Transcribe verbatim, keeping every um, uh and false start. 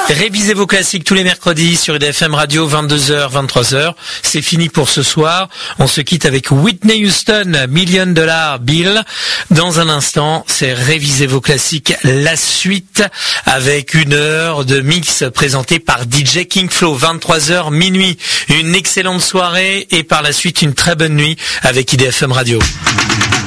Révisez vos classiques tous les mercredis sur I D F M Radio, vingt-deux heures, vingt-trois heures. C'est fini pour ce soir. On se quitte avec Whitney Houston, Million Dollar Bill. Dans un instant, c'est Révisez vos classiques, la suite, avec une heure de mix présenté par D J King Flow, vingt-trois heures, minuit. Une excellente soirée et par la suite une très bonne nuit avec I D F M Radio.